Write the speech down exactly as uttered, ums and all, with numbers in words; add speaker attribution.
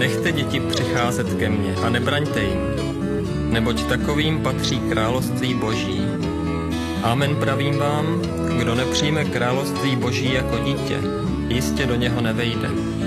Speaker 1: Nechte děti přicházet ke mně a nebraňte jim, neboť takovým patří království Boží. Amen pravím vám, kdo nepřijme království Boží jako dítě, jistě do něho nevejde.